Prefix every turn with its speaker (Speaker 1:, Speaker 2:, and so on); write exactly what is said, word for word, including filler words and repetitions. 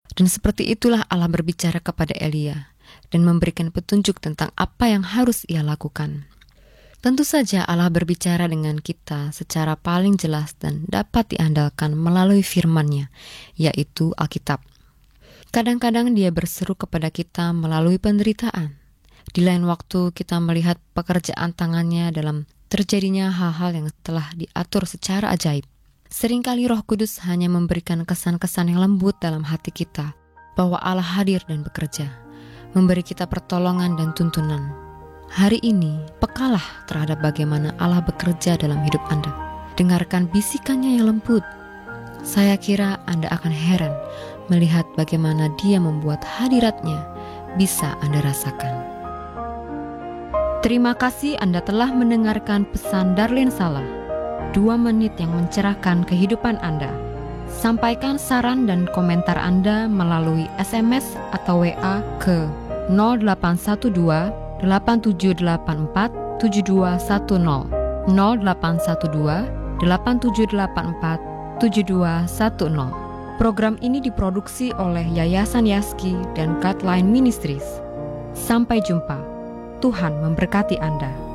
Speaker 1: Dan seperti itulah Allah berbicara kepada Elia dan memberikan petunjuk tentang apa yang harus ia lakukan. Tentu saja Allah berbicara dengan kita secara paling jelas dan dapat diandalkan melalui firman-Nya, yaitu Alkitab. Kadang-kadang Dia berseru kepada kita melalui penderitaan. Di lain waktu kita melihat pekerjaan tangan-Nya dalam terjadinya hal-hal yang telah diatur secara ajaib. Seringkali Roh Kudus hanya memberikan kesan-kesan yang lembut dalam hati kita, bahwa Allah hadir dan bekerja, memberi kita pertolongan dan tuntunan. Hari ini, pekalah terhadap bagaimana Allah bekerja dalam hidup Anda. Dengarkan bisikannya yang lembut. Saya kira Anda akan heran melihat bagaimana Dia membuat hadiratnya bisa Anda rasakan. Terima kasih Anda telah mendengarkan pesan Darlene Sala. Dua menit yang mencerahkan kehidupan Anda. Sampaikan saran dan komentar Anda melalui S M S atau W A ke nol delapan satu dua delapan tujuh delapan empat tujuh dua satu nol nol delapan satu dua delapan tujuh delapan empat tujuh dua satu nol. Program ini diproduksi oleh Yayasan Yaski dan Guideline Ministries. Sampai jumpa. Tuhan memberkati Anda.